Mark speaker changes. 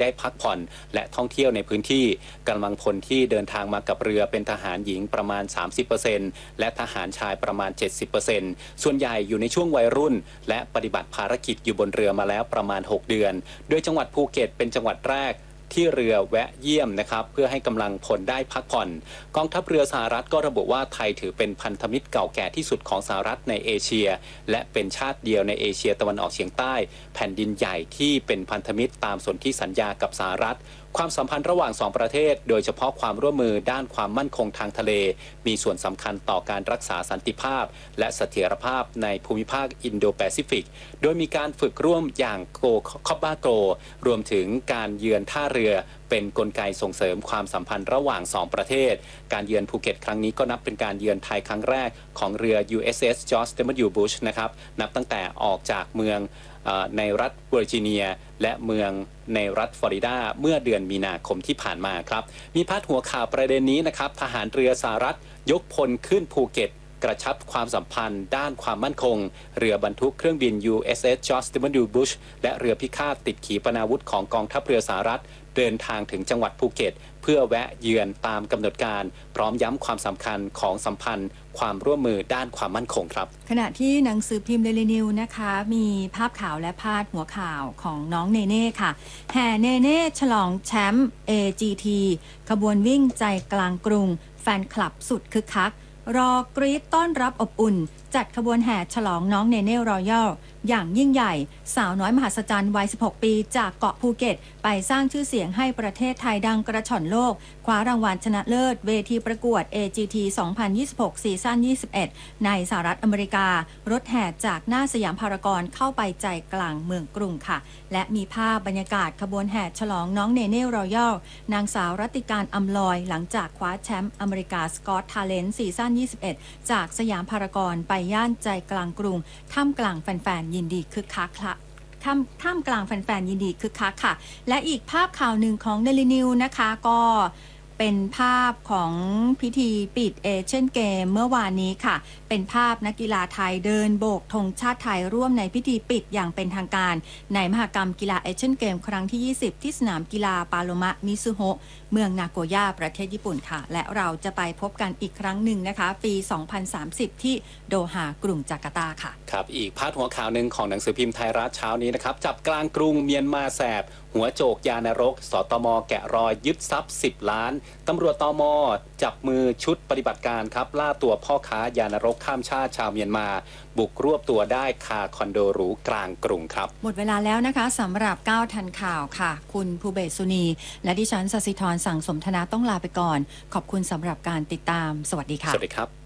Speaker 1: ได้พักผ่อนและท่องเที่ยวในพื้นที่กำลังพลที่เดินทางมากับเรือเป็นทหารหญิงประมาณ 30% และทหารชายประมาณ 70%ส่วนใหญ่อยู่ในช่วงวัยรุ่นและปฏิบัติภารกิจอยู่บนเรือมาแล้วประมาณ6 เดือนโดยจังหวัดภูเก็ตเป็นจังหวัดแรกที่เรือแวะเยี่ยมนะครับเพื่อให้กำลังพลได้พักผ่อนกองทัพเรือสหรัฐก็ระบุว่าไทยถือเป็นพันธมิตรเก่าแก่ที่สุดของสหรัฐในเอเชียและเป็นชาติเดียวในเอเชียตะวันออกเฉียงใต้แผ่นดินใหญ่ที่เป็นพันธมิตรตามสนธิสัญญากับสหรัฐความสัมพันธ์ระหว่าง2 ประเทศโดยเฉพาะความร่วมมือด้านความมั่นคงทางทะเลมีส่วนสำคัญต่อการรักษาสันติภาพและเสถียรภาพในภูมิภาคอินโดแปซิฟิกโดยมีการฝึกร่วมอย่างคอบบ้าโกรวมถึงการเยือนท่าเรือเป็นกลไกส่งเสริมความสัมพันธ์ระหว่าง2 ประเทศการเยือนภูเก็ตครั้งนี้ก็นับเป็นการเยือนไทยครั้งแรกของเรือ USS George W. Bush นะครับนับตั้งแต่ออกจากเมืองในรัฐเวอร์จิเนียและเมืองในรัฐฟลอริดาเมื่อเดือนมีนาคมที่ผ่านมาครับมีพาดหัวข่าวประเด็นนี้นะครับทหารเรือสหรัฐยกพลขึ้นภูเก็ตกระชับความสัมพันธ์ด้านความมั่นคงเรือบรรทุกเครื่องบิน USS George W. Bush และเรือพิฆาตติดขีปนาวุธของกองทัพเรือสหรัฐเดินทางถึงจังหวัดภูเก็ตเพื่อแวะเยือนตามกำหนดการพร้อมย้ำความสำคัญของสัมพันธ์ความร่วมมือด้านความมั่นคงครับ
Speaker 2: ขณะที่หนังสือพิมพ์เดลินิวนะคะมีภาพข่าวและพาดหัวข่าวของน้องเนเน่ค่ะแห่เนเน่ฉลองแชมป์ AGT ขบวนวิ่งใจกลางกรุงแฟนคลับสุดคึกคักรอกรี๊ดต้อนรับอบอุ่นจัดขบวนแห่ฉลองน้องเนเน่รอยัลอย่างยิ่งใหญ่สาวน้อยมหัศจรรย์วัย 16 ปีจากเกาะภูเก็ตไปสร้างชื่อเสียงให้ประเทศไทยดังกระฉ่อนโลกคว้ารางวัลชนะเลิศเวทีประกวด AGT 2026 ซีซั่น 21 ในสหรัฐอเมริการถแห่จากหน้าสยามพารากอนเข้าไปใจกลางเมืองกรุงค่ะและมีภาพบรรยากาศขบวนแห่ฉลองน้องเนเน่รอยัลนางสาวรัติการอำลอยหลังจากคว้าแชมป์อเมริกาสกอตทาเลนต์ซีซั่น 21 จากสยามพารากอนไปย่านใจกลางกรุงท่ามกลางแฟนๆยินดีคึกคักค่ะท่ามกลางแฟนๆยินดีคึกคักค่ะและอีกภาพข่าวหนึ่งของ Daily News นะคะก็เป็นภาพของพิธีปิดเอเชียนเกมเมื่อวานนี้ค่ะเป็นภาพนักกีฬาไทยเดินโบกธงชาติไทยร่วมในพิธีปิดอย่างเป็นทางการในมหกรรมกีฬาเอเชียนเกมครั้งที่ 20 ที่สนามกีฬาปาโลมะมิซุโฮะเมืองนาโกย่าประเทศญี่ปุ่นค่ะและเราจะไปพบกันอีกครั้งหนึ่งนะคะปี 2030 ที่โดฮากรุงจาการ์ตาค่ะ
Speaker 1: ครับอีกพาดหัวข่าวหนึ่งของหนังสือพิมพ์ไทยรัฐเช้านี้นะครับจับกลางกรุงเมียนมาแสบหัวโจกยานรกสตม.แกะรอยยึดทรัพย์10 ล้านตำรวจตม.จับมือชุดปฏิบัติการครับล่าตัวพ่อค้ายานรกข้ามชาติชาวเมียนมาบุกรวบตัวได้คาคอนโดหรูกลางกรุงครับ
Speaker 2: หมดเวลาแล้วนะคะสำหรับ9ทันข่าวค่ะคุณภูเบศสุนีและดิฉันศศิธรสั่งสมธนาต้องลาไปก่อนขอบคุณสำหรับการติดตามสวัสดีค่ะ
Speaker 1: สวัสดีครับ